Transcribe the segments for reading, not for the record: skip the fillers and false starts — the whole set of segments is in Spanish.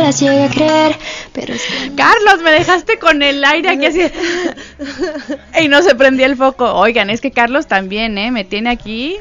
las llegué a creer, pero es que... Carlos, me dejaste con el aire aquí así y no se prendía el foco. Oigan, es que Carlos también, me tiene aquí,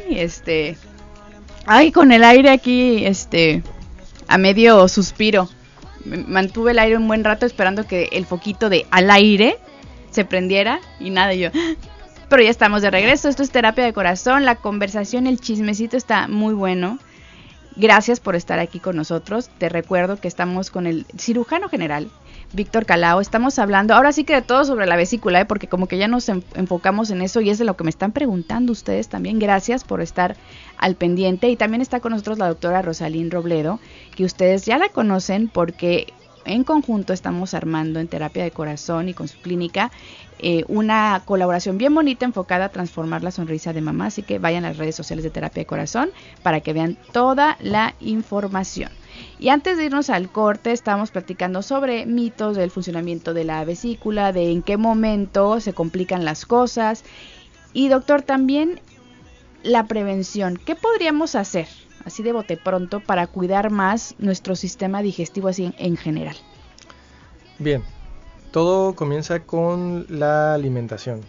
ay, con el aire aquí, a medio suspiro. Mantuve el aire un buen rato esperando que el foquito de al aire se prendiera y nada, yo... Pero ya estamos de regreso, esto es Terapia de Corazón, la conversación, el chismecito está muy bueno. Gracias por estar aquí con nosotros. Te recuerdo que estamos con el cirujano general, Víctor Calao. Estamos hablando ahora sí que de todo sobre la vesícula, porque como que ya nos enfocamos en eso y es de lo que me están preguntando ustedes también. Gracias por estar al pendiente. Y también está con nosotros la doctora Rosalín Robledo, que ustedes ya la conocen porque en conjunto estamos armando en Terapia de Corazón y con su clínica una colaboración bien bonita enfocada a transformar la sonrisa de mamá, así que vayan a las redes sociales de Terapia de Corazón para que vean toda la información. Y antes de irnos al corte, estábamos platicando sobre mitos del funcionamiento de la vesícula, de en qué momento se complican las cosas. Y doctor, también la prevención. ¿Qué podríamos hacer, así de bote pronto, para cuidar más nuestro sistema digestivo así en general? Bien, todo comienza con la alimentación.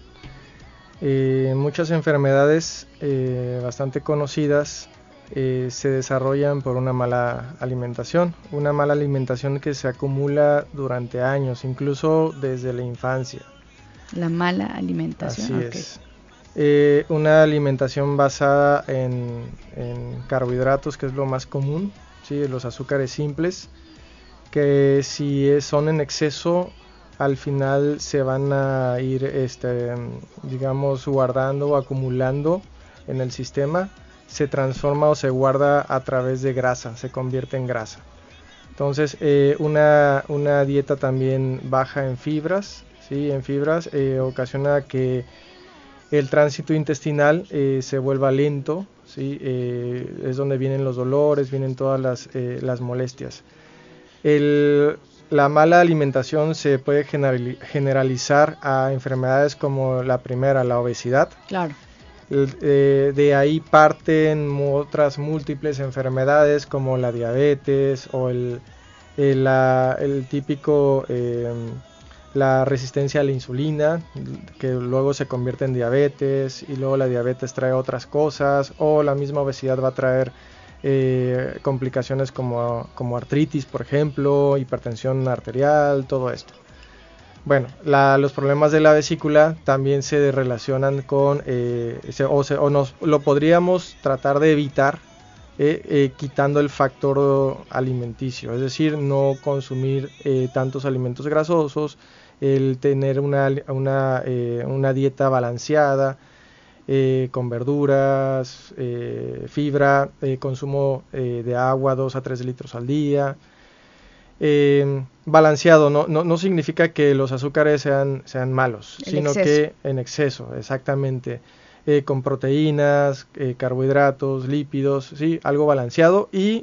Muchas enfermedades bastante conocidas se desarrollan por una mala alimentación que se acumula durante años, incluso desde la infancia. La mala alimentación. Así es. Una alimentación basada en carbohidratos, que es lo más común, ¿sí? Los azúcares simples, que si son en exceso, al final se van a ir, digamos, guardando o acumulando en el sistema, se transforma o se guarda a través de grasa, se convierte en grasa. Entonces, una dieta también baja en fibras, ¿sí? Ocasiona que el tránsito intestinal se vuelva lento, ¿sí? Es donde vienen los dolores, vienen todas las molestias. La mala alimentación se puede generalizar a enfermedades como la primera, la obesidad. Claro. De ahí parten otras múltiples enfermedades como la diabetes o el típico la resistencia a la insulina, que luego se convierte en diabetes y luego la diabetes trae otras cosas, o la misma obesidad va a traer complicaciones como artritis, por ejemplo, hipertensión arterial, todo esto. Bueno, los problemas de la vesícula también se relacionan con, lo podríamos tratar de evitar quitando el factor alimenticio, es decir, no consumir tantos alimentos grasosos, el tener una dieta balanceada, con verduras, fibra, consumo de agua 2 a 3 litros al día. Balanceado no significa que los azúcares sean malos, sino que en exceso, exactamente, con proteínas, carbohidratos, lípidos, sí, algo balanceado y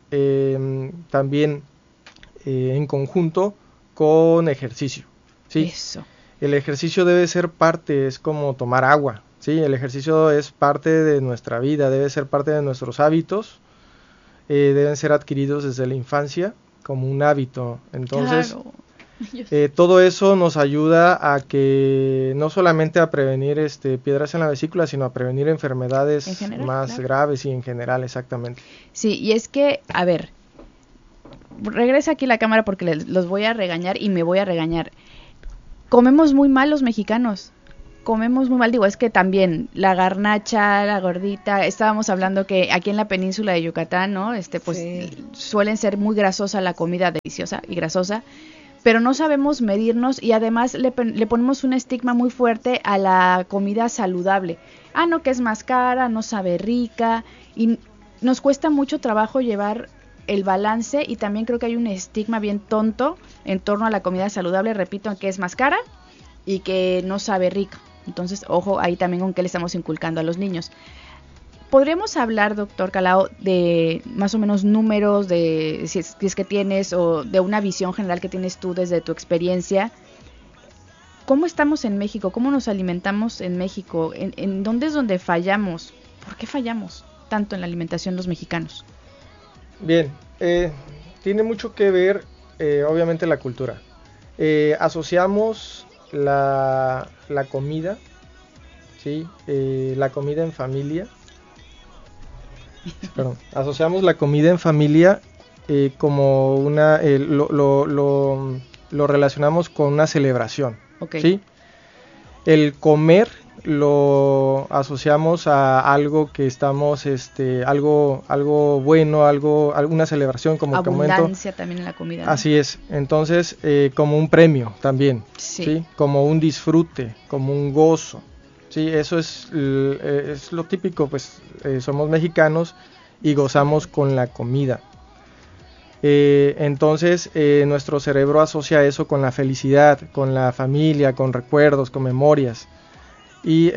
también en conjunto con ejercicio, ¿sí? Eso. El ejercicio debe ser parte, es como tomar agua. Sí, el ejercicio es parte de nuestra vida, debe ser parte de nuestros hábitos, deben ser adquiridos desde la infancia como un hábito. Entonces, claro. Todo eso nos ayuda a que no solamente a prevenir piedras en la vesícula, sino a prevenir enfermedades general, más claro. graves y en general, exactamente. Sí, y es que, a ver, regresa aquí la cámara porque los voy a regañar y me voy a regañar. Comemos muy mal los mexicanos. Comemos muy mal, digo, es que también la garnacha, la gordita, estábamos hablando que aquí en la península de Yucatán, ¿no? Pues sí. Suelen ser muy grasosa la comida, deliciosa y grasosa, pero no sabemos medirnos y además le ponemos un estigma muy fuerte a la comida saludable. No, que es más cara, no sabe rica y nos cuesta mucho trabajo llevar el balance y también creo que hay un estigma bien tonto en torno a la comida saludable, repito, que es más cara y que no sabe rica. Entonces, ojo ahí también con qué le estamos inculcando a los niños. ¿Podríamos hablar, doctor Calao, de más o menos números, de si es que tienes, o de una visión general que tienes tú desde tu experiencia? ¿Cómo estamos en México? ¿Cómo nos alimentamos en México? ¿En dónde es donde fallamos? ¿Por qué fallamos tanto en la alimentación los mexicanos? Bien, tiene mucho que ver obviamente la cultura. Asociamos la comida, ¿sí? La comida en familia. Perdón. Asociamos la comida en familia como una... lo relacionamos con una celebración, Okay. ¿sí? El comer lo asociamos a algo que estamos, algo bueno, alguna celebración, como que momento. Abundancia también en la comida, ¿no? Así es. Entonces, como un premio también, Sí. ¿sí? Como un disfrute, como un gozo, sí. Eso es lo típico, pues somos mexicanos y gozamos con la comida. Entonces nuestro cerebro asocia eso con la felicidad, con la familia, con recuerdos, con memorias, y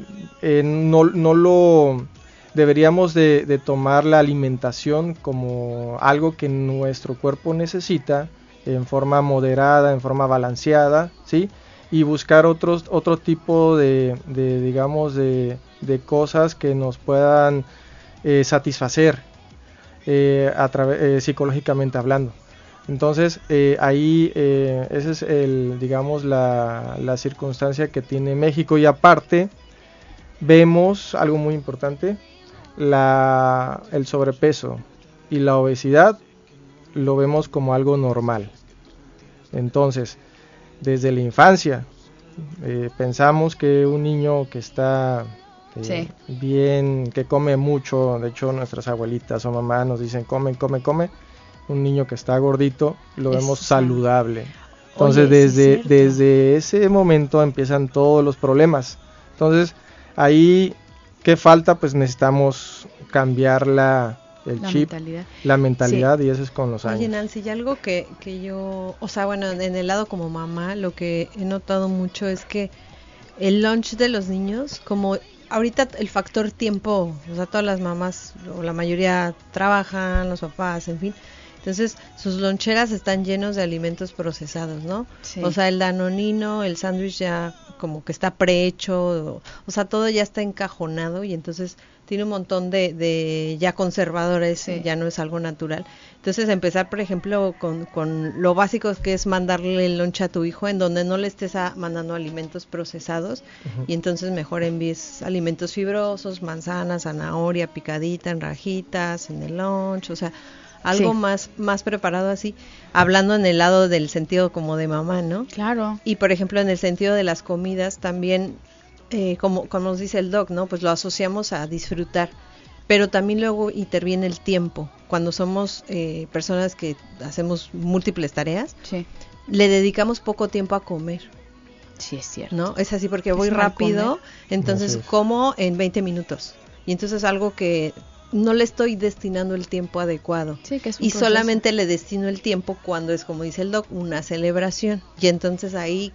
no lo deberíamos de tomar la alimentación como algo que nuestro cuerpo necesita en forma moderada, en forma balanceada, ¿sí? Y buscar otro tipo digamos de cosas que nos puedan satisfacer psicológicamente hablando. Entonces ahí esa es digamos la circunstancia que tiene México, y aparte vemos algo muy importante, el sobrepeso y la obesidad lo vemos como algo normal. Entonces desde la infancia pensamos que un niño que está Sí. bien, que come mucho, de hecho nuestras abuelitas o mamás nos dicen come, un niño que está gordito lo vemos saludable. Entonces Oye, desde ese momento empiezan todos los problemas. Entonces ahí, ¿qué falta? Pues necesitamos cambiar la chip, la mentalidad, sí. Y eso es con los años. Oye, Nancy, y algo que yo, o sea, bueno, en el lado como mamá, lo que he notado mucho es que el lunch de los niños, como ahorita el factor tiempo, o sea, todas las mamás, o la mayoría trabajan, los papás, en fin, entonces sus loncheras están llenos de alimentos procesados, ¿no? Sí. O sea, el danonino, el sándwich ya como que está prehecho, o sea, todo ya está encajonado, y entonces tiene un montón de ya conservadores, sí. Ya no es algo natural. Entonces empezar, por ejemplo, con lo básico que es mandarle el lunch a tu hijo, en donde no le estés mandando alimentos procesados, uh-huh. Y entonces mejor envíes alimentos fibrosos, manzana, zanahoria picadita en rajitas, en el lunch, o sea, algo sí. más preparado así, hablando en el lado del sentido como de mamá, ¿no? Claro. Y por ejemplo en el sentido de las comidas también, como nos dice el doc, ¿no? Pues lo asociamos a disfrutar, pero también luego interviene el tiempo. Cuando somos personas que hacemos múltiples tareas, sí. Le dedicamos poco tiempo a comer. Sí, es cierto. ¿No? Es así porque voy rápido, entonces como en 20 minutos. Y entonces algo que no le estoy destinando el tiempo adecuado. Sí, que es un y proceso. Solamente le destino el tiempo cuando es, como dice el doc, una celebración. Y entonces ahí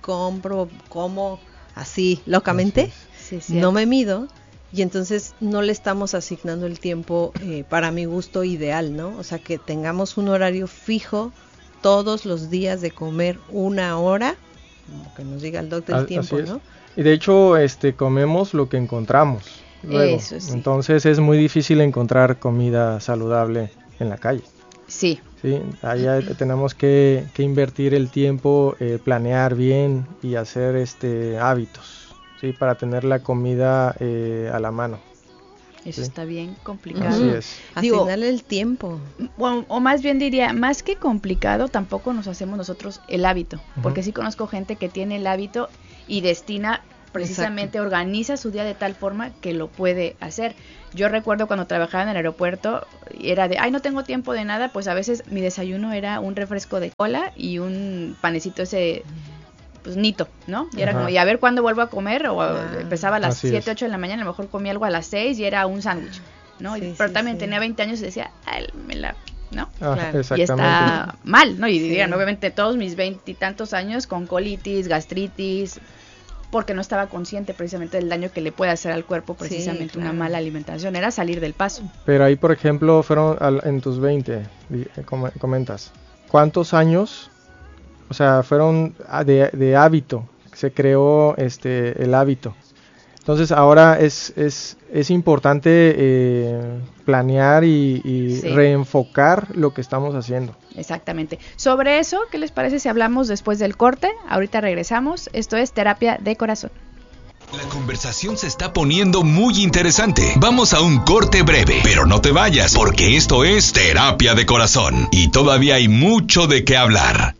como así locamente, sí, no me mido, y entonces no le estamos asignando el tiempo para mi gusto ideal, ¿no? O sea, que tengamos un horario fijo todos los días de comer 1 hora, como que nos diga el doc del tiempo, ¿no? Y de hecho comemos lo que encontramos. Luego. Eso sí. Entonces es muy difícil encontrar comida saludable en la calle. Sí. Sí, ahí tenemos que invertir el tiempo, planear bien y hacer hábitos, sí, para tener la comida a la mano. Eso sí. Está bien complicado. Así es. Asignarle el tiempo. O más bien diría, más que complicado, tampoco nos hacemos nosotros el hábito. Uh-huh. Porque sí conozco gente que tiene el hábito y destina, precisamente Exacto. Organiza su día de tal forma que lo puede hacer. Yo recuerdo cuando trabajaba en el aeropuerto, era de, no tengo tiempo de nada, pues a veces mi desayuno era un refresco de cola y un panecito ese, pues nito, ¿no? Y era como, y a ver cuándo vuelvo a comer, o empezaba a las 7, 8 de la mañana, a lo mejor comía algo a las 6 y era un sándwich, ¿no? Sí, pero también tenía 20 años y decía, ¿no? Claro. Y está mal, ¿no? Y digan, obviamente todos mis 20 y tantos años con colitis, gastritis, porque no estaba consciente precisamente del daño que le puede hacer al cuerpo precisamente una mala alimentación, era salir del paso. Pero ahí, por ejemplo, fueron en tus 20, comentas, ¿cuántos años, o sea, fueron de hábito, se creó el hábito? Entonces ahora es importante planear y reenfocar lo que estamos haciendo. Exactamente. Sobre eso, ¿qué les parece si hablamos después del corte? Ahorita regresamos. Esto es Terapia de Corazón. La conversación se está poniendo muy interesante. Vamos a un corte breve, pero no te vayas, porque esto es Terapia de Corazón y todavía hay mucho de qué hablar.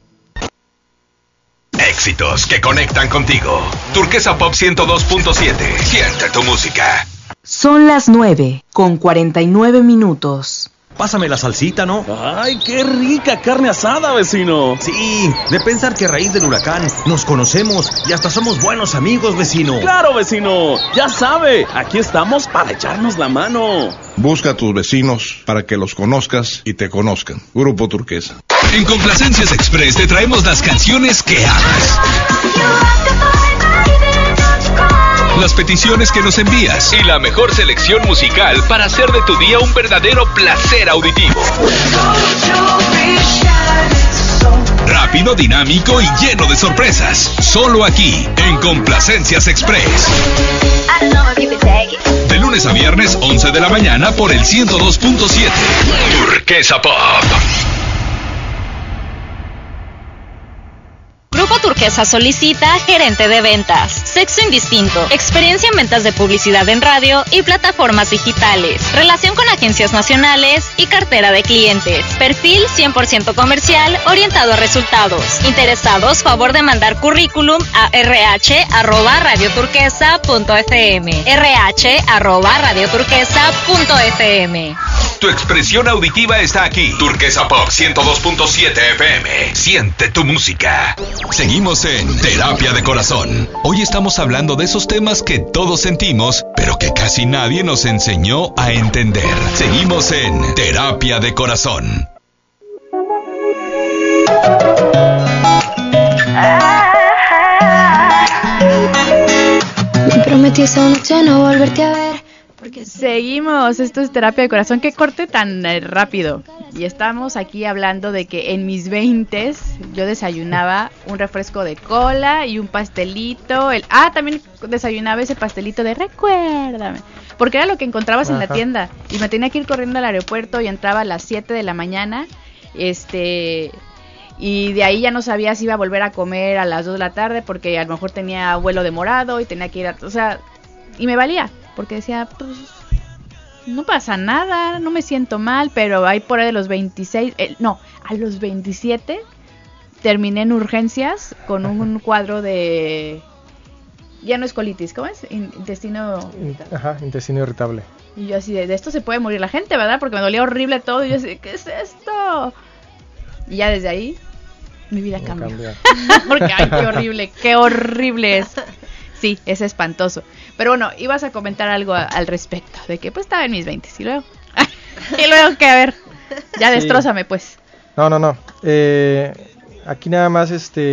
Éxitos que conectan contigo. Turquesa Pop 102.7. Siente tu música. Son las 9:49. Pásame la salsita, ¿no? ¡Ay, qué rica carne asada, vecino! Sí, de pensar que a raíz del huracán nos conocemos y hasta somos buenos amigos, vecino. ¡Claro, vecino! Ya sabe, aquí estamos para echarnos la mano. Busca a tus vecinos para que los conozcas y te conozcan. Grupo Turquesa. En Complacencias Express te traemos las canciones que amas, las peticiones que nos envías y la mejor selección musical para hacer de tu día un verdadero placer auditivo. Rápido, dinámico y lleno de sorpresas. Solo aquí, en Complacencias Express. De lunes a viernes, 11 de la mañana por el 102.7. Turquesa Pop. Grupo Turquesa solicita gerente de ventas, sexo indistinto, experiencia en ventas de publicidad en radio y plataformas digitales, relación con agencias nacionales y cartera de clientes, perfil 100% comercial orientado a resultados. Interesados, favor de mandar currículum a rh@radioturquesa.fm, rh@radioturquesa.fm. Tu expresión auditiva está aquí. Turquesa Pop 102.7 FM. Siente tu música. Seguimos en Terapia de Corazón. Hoy estamos hablando de esos temas que todos sentimos, pero que casi nadie nos enseñó a entender. Seguimos en Terapia de Corazón. Me prometí esa noche no volverte a ver. Porque seguimos, esto es Terapia de Corazón. Qué corte tan rápido. Y estamos aquí hablando de que en mis 20s yo desayunaba un refresco de cola y un pastelito. También desayunaba ese pastelito de recuérdame, porque era lo que encontrabas en la tienda. Y me tenía que ir corriendo al aeropuerto y entraba a las 7 de la mañana. Y de ahí ya no sabía si iba a volver a comer a las 2 de la tarde, porque a lo mejor tenía vuelo demorado y tenía que ir y me valía. Porque decía, pues, no pasa nada, no me siento mal, pero ahí por ahí de los 26, a los 27, terminé en urgencias con un cuadro de, ya no es colitis, ¿cómo es? Intestino irritable. Y yo así, de esto se puede morir la gente, ¿verdad? Porque me dolía horrible todo, y yo así, ¿qué es esto? Y ya desde ahí, mi vida cambió. Porque, ay, qué horrible es. Sí, es espantoso. Pero bueno, ibas a comentar algo al respecto, de que pues estaba en mis 20 y luego, que a ver, ya destrózame pues. No. Aquí nada más,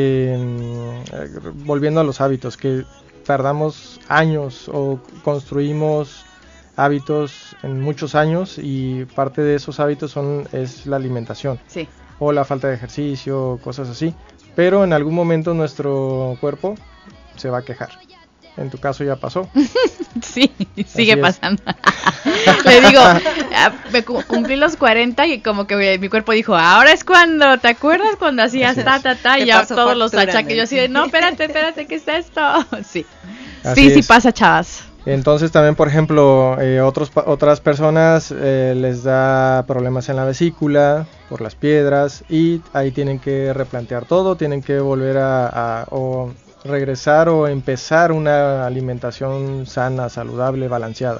volviendo a los hábitos, que tardamos años o construimos hábitos en muchos años y parte de esos hábitos es la alimentación. Sí. O la falta de ejercicio, cosas así. Pero en algún momento nuestro cuerpo se va a quejar. En tu caso ya pasó. Sí, sigue pasando. Le digo, me cumplí los 40 y como que mi cuerpo dijo, ahora es cuando, ¿te acuerdas cuando hacías y ya todos los achaques? Yo así de, no, espérate, ¿qué es esto? Sí, sí pasa, chavas. Entonces también, por ejemplo, otras personas les da problemas en la vesícula por las piedras y ahí tienen que replantear todo, tienen que volver o regresar o empezar una alimentación sana, saludable, balanceada.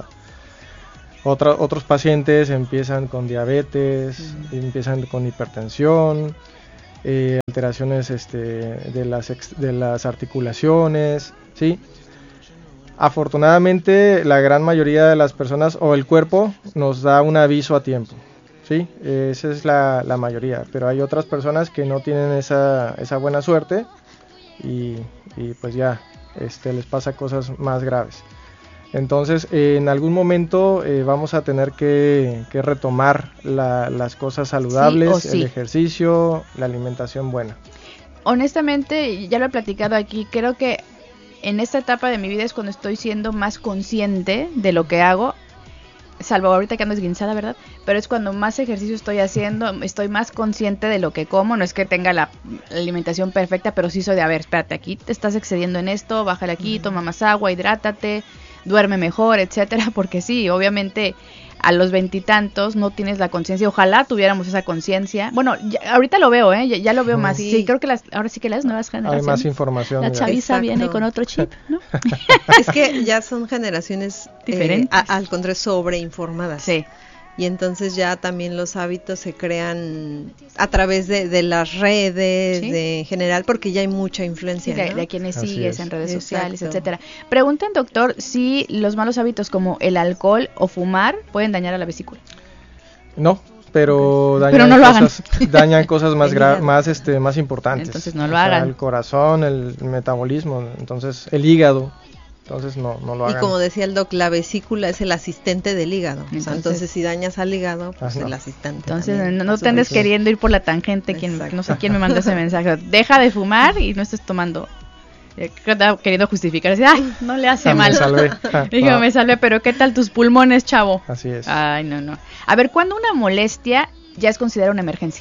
Otros pacientes empiezan con diabetes, empiezan con hipertensión, alteraciones de las articulaciones, ¿sí? Afortunadamente, la gran mayoría de las personas o el cuerpo nos da un aviso a tiempo, ¿sí? Esa es la mayoría, pero hay otras personas que no tienen esa buena suerte y pues ya les pasa cosas más graves. Entonces en algún momento vamos a tener que retomar las cosas saludables, sí. El ejercicio, la alimentación buena. Honestamente, ya lo he platicado aquí, creo que en esta etapa de mi vida es cuando estoy siendo más consciente de lo que hago, salvo ahorita que ando esguinzada, ¿verdad? Pero es cuando más ejercicio estoy haciendo, estoy más consciente de lo que como. No es que tenga la alimentación perfecta, pero sí soy de, a ver, espérate, aquí te estás excediendo en esto, bájale aquí, toma más agua, hidrátate, duerme mejor, etcétera, porque sí, obviamente a los 20 y tantos no tienes la conciencia. Ojalá tuviéramos esa conciencia. Bueno, ahorita lo veo, ya lo veo más. Sí, creo que ahora sí que las nuevas generaciones. Hay más información. La chaviza viene con otro chip, ¿no? Es que ya son generaciones diferentes, al contrario, sobreinformadas. Sí. Y entonces ya también los hábitos se crean a través de las redes, ¿sí? En general, porque ya hay mucha influencia, sí, ¿no? de quienes sigues en redes sociales, etcétera. Preguntan, doctor, si los malos hábitos como el alcohol o fumar pueden dañar a la vesícula. No, pero dañan cosas más importantes. Entonces no lo hagan. El corazón, el metabolismo, entonces el hígado. Entonces no lo hagan. Y como decía el doc, la vesícula es el asistente del hígado. Entonces si dañas al hígado, pues el asistente. Entonces también, no te andes queriendo ir por la tangente. No sé quién me mandó ese mensaje. Deja de fumar y no estés tomando. Estaba queriendo justificar. Ay, no le hace mal. Me salvé. Me salvé, pero ¿qué tal tus pulmones, chavo? Así es. Ay, no. A ver, ¿cuándo una molestia ya es considerada una emergencia?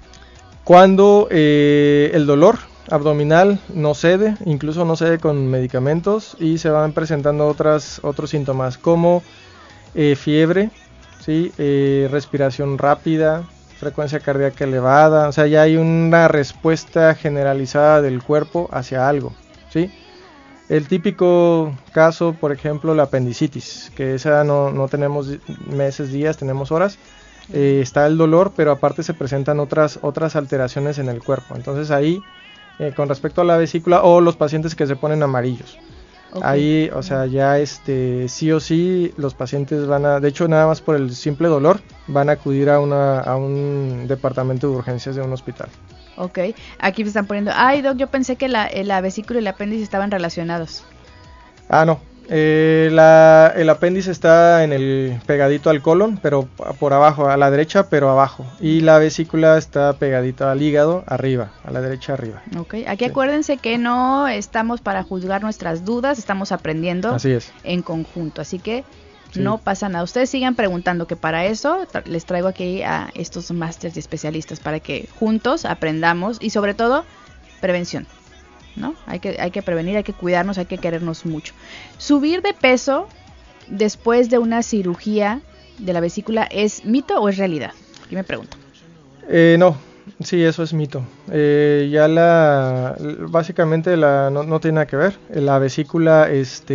Cuando el dolor abdominal no cede, incluso no cede con medicamentos y se van presentando otros síntomas como fiebre, ¿sí? Respiración rápida, frecuencia cardíaca elevada, o sea, ya hay una respuesta generalizada del cuerpo hacia algo, ¿sí? El típico caso, por ejemplo, la apendicitis, que esa no tenemos meses, días, tenemos horas. Está el dolor, pero aparte se presentan otras alteraciones en el cuerpo. Entonces ahí, con respecto a la vesícula o los pacientes que se ponen amarillos, ahí, o sea, ya sí o sí los pacientes de hecho nada más por el simple dolor, van a acudir a un departamento de urgencias de un hospital. Ok, aquí me están poniendo, ay doc, yo pensé que la vesícula y el apéndice estaban relacionados. No. El apéndice está pegadito al colon, pero por abajo, a la derecha, pero abajo. Y la vesícula está pegadita al hígado, arriba, a la derecha arriba. Ok, aquí sí. Acuérdense que no estamos para juzgar nuestras dudas, estamos aprendiendo. Así es. En conjunto, así que sí. No pasa nada. Ustedes sigan preguntando, que para eso les traigo aquí a estos másters y especialistas, para que juntos aprendamos y sobre todo prevención, ¿no? Hay que prevenir, hay que cuidarnos, hay que querernos mucho. ¿Subir de peso después de una cirugía de la vesícula es mito o es realidad? Aquí me pregunto. No, sí, eso es mito. Básicamente no tiene nada que ver. La vesícula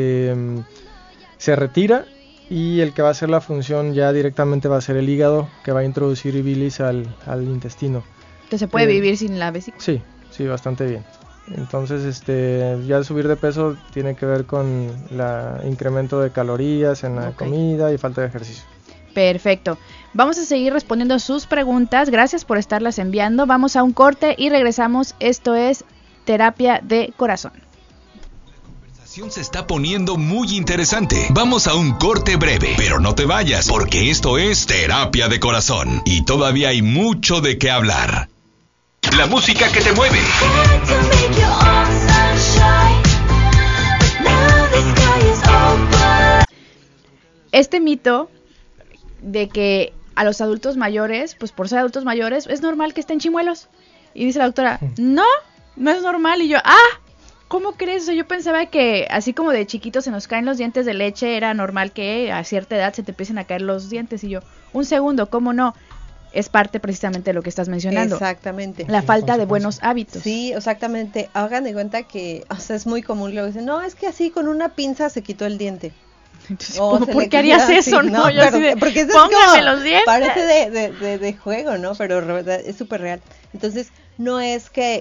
se retira y el que va a hacer la función ya directamente va a ser el hígado, que va a introducir bilis al intestino. ¿Entonces se puede vivir sin la vesícula? Sí, bastante bien. Entonces, ya el subir de peso tiene que ver con el incremento de calorías en la comida y falta de ejercicio. Perfecto. Vamos a seguir respondiendo sus preguntas. Gracias por estarlas enviando. Vamos a un corte y regresamos. Esto es Terapia de Corazón. La conversación se está poniendo muy interesante. Vamos a un corte breve, pero no te vayas, porque esto es Terapia de Corazón y todavía hay mucho de qué hablar. La música que te mueve. Este mito de que a los adultos mayores, pues por ser adultos mayores, es normal que estén chimuelos. Y dice la doctora, no es normal. Y yo, ¿cómo crees? O sea, yo pensaba que así como de chiquitos se nos caen los dientes de leche, era normal que a cierta edad se te empiecen a caer los dientes. Y yo, un segundo, ¿cómo no? Es parte precisamente de lo que estás mencionando. Exactamente. La falta de buenos hábitos. Sí, exactamente. Hagan de cuenta que, o sea, es muy común. Luego dicen, no, es que así con una pinza se quitó el diente. Entonces, ¿por qué harías eso? No, yo así de, porque eso póngame los dientes. Parece de juego, ¿no? Pero es súper real. Entonces, no es que